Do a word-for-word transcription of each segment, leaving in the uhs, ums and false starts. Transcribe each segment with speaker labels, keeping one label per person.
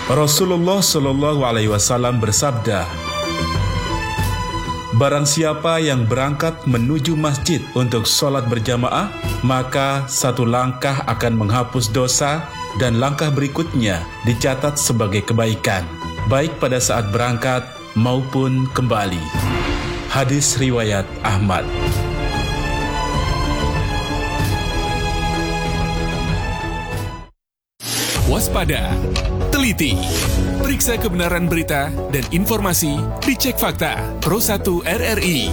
Speaker 1: Rasulullah Shallallahu Alaihi Wasallam bersabda, barang siapa yang berangkat menuju masjid untuk sholat berjamaah, maka satu langkah akan menghapus dosa dan langkah berikutnya dicatat sebagai kebaikan, baik pada saat berangkat maupun kembali. Hadis riwayat Ahmad.
Speaker 2: Waspada, teliti, periksa kebenaran berita dan informasi di Cek Fakta Pro satu R R I.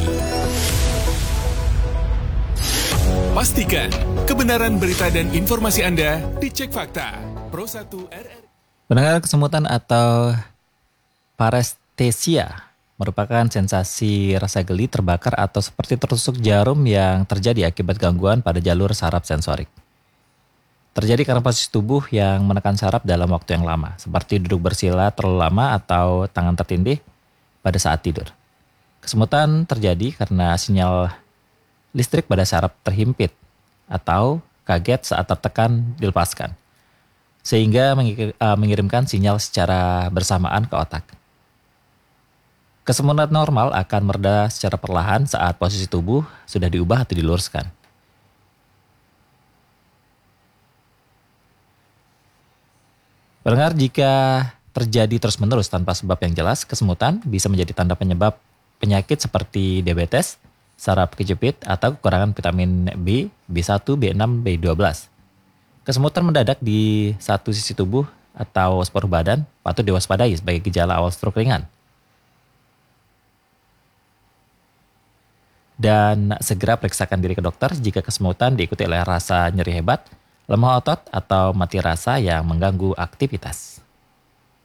Speaker 2: Pastikan kebenaran berita dan informasi Anda di Cek Fakta Pro satu R R I.
Speaker 3: Pendengar, kesemutan atau paresthesia merupakan sensasi rasa geli, terbakar atau seperti tertusuk jarum yang terjadi akibat gangguan pada jalur saraf sensorik. Terjadi karena posisi tubuh yang menekan saraf dalam waktu yang lama, seperti duduk bersila terlalu lama atau tangan tertindih pada saat tidur. Kesemutan terjadi karena sinyal listrik pada saraf terhimpit atau kaget saat tertekan dilepaskan, sehingga mengirimkan sinyal secara bersamaan ke otak. Kesemutan normal akan mereda secara perlahan saat posisi tubuh sudah diubah atau diluruskan. Pendengar, jika terjadi terus-menerus tanpa sebab yang jelas, kesemutan bisa menjadi tanda penyebab penyakit seperti diabetes, saraf kejepit, atau kekurangan vitamin B, B satu, B enam, B dua belas. Kesemutan mendadak di satu sisi tubuh atau separuh badan patut diwaspadai sebagai gejala awal stroke ringan. Dan segera periksakan diri ke dokter jika kesemutan diikuti oleh rasa nyeri hebat, lemah otot, atau mati rasa yang mengganggu aktivitas.